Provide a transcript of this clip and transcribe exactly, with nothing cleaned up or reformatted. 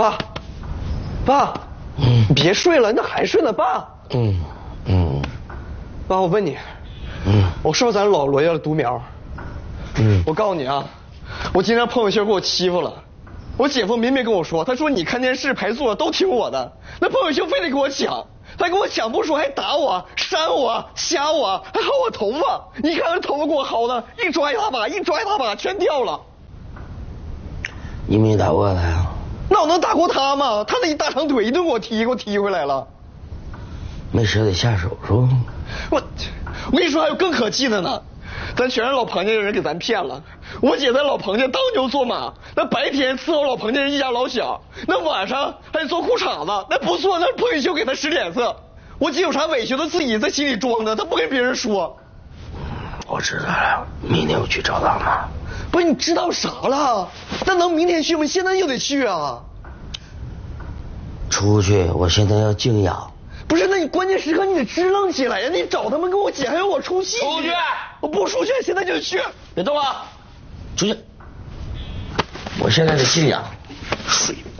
爸，爸，嗯，别睡了，那还睡呢，爸。嗯嗯，爸，我问你，嗯，我是不是咱老罗家的独苗？嗯，我告诉你啊，我今天朋友圈给我欺负了。我姐夫明明跟我说，他说你看电视排座都听我的，那朋友圈非得给我抢，他给我抢不说还打我、扇我、掐我，还薅我头发。你看我头发给我薅的，一抓一大把，一抓一大把，全掉了。 你没打过他呀？ 那我能打过他吗？他那一大长腿一顿给我踢，给我踢回来了。 没舍得下手是吧？ 我我跟你说，还有更可气的呢。咱全是老彭家的人给咱骗了，我姐在老彭家当牛做马，那白天伺候老彭家人一家老小，那晚上还做裤衩子，那不做那是彭雨秀给他使脸色。我姐有啥委屈，她自己在心里装着，她不跟别人说。 我知道了，明天我去找他妈。 不是你知道啥了？那能明天去吗？现在就得去啊！ 出去，我现在要静养。 不是，那你关键时刻你得支棱起来呀！你找他们跟我姐还要我出气。 出去！ 我不出去，现在就去。 别动啊！出去！我现在得静养，睡。